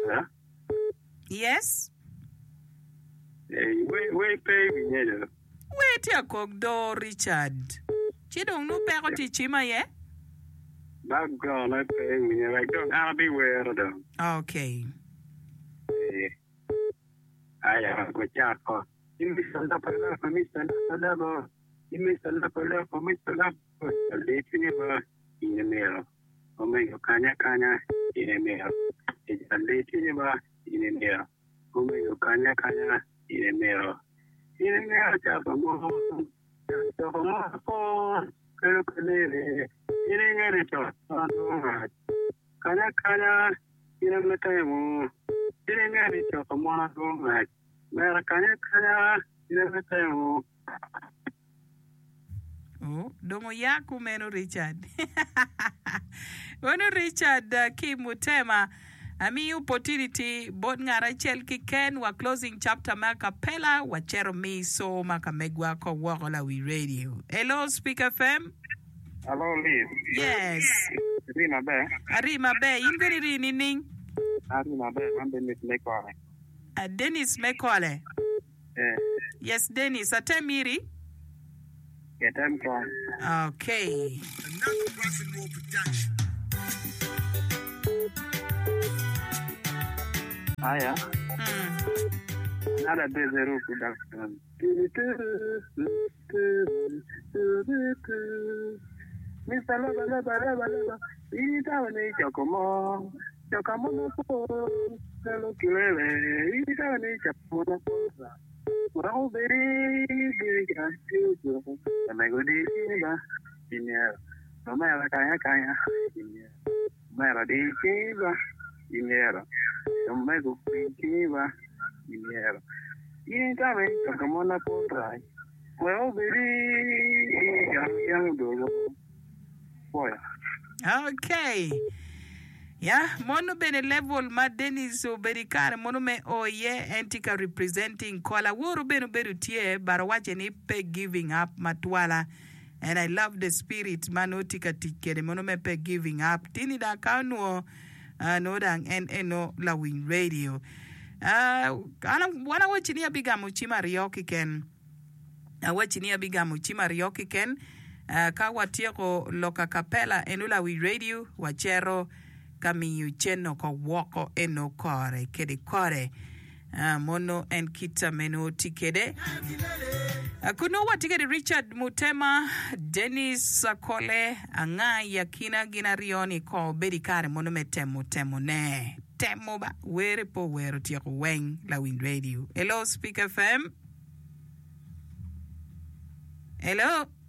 Huh? Yes. We pay me. Wait ya kogdo Richard. Chidong no pego ti chima ye? Background I pay me. Like I'll be where though. Okay. I am going to go. You miss a lot for Mr. Labo. You miss a lot for Mr. Labo. A lady in the mail. Oh, make a canya in a mail. It's a lady in a mail. Oh, make a canya in a mail. In a mail, just a moment. Just a moment. In a editor. Canya in a metal. In a editor for one. Oh, dongo yaku meno Richard. Bueno Richard Kimutema. Ami opportunity bot ngara chel ki ken wa closing chapter ma capella wa chero mi so maka megwa ko wagola we radio. Hello Speaker FM. Hello Liz. Yes. Arima be ingeri nining. Arima be I'm Dennis Mekole. Dennis Mekole. Yes Dennis atemiri. Get them gone. Okay. Another Ruffin Roll production. Hiya. Another Desert production. Mr. Laba, we don't need your command. Your command, hello, Kilele, we don't need your command. Well, very confused. And I go in here. No matter Kaya, in here. Melody Kiva, in here. No matter Kiva, in here. In time, come on up on try. Well, very young boy. Okay. Yeah, mono bene level ma Dennis Oberikare mono me oye entika representing kola wuru benu beru tie barawache ni pe giving up matwala. And I love the spirit manotika tikere mono me pe giving up. Tini da kanuo no dang eno la wing radio. Wana wachinia biga muchima rioki ken. Wachinia biga muchima rioki ken. Kawatieko loka kapela enula we radio wachero kamiyu cheno ko woko eno kore kede kore mono en kita meno tikede kuno watikede Richard Mutema Dennis Sakole anga yakina gina rioni ko Berikare mono metemo ne temo ba were po wero tieko weng la win radio. Hello Speaker FM. Hello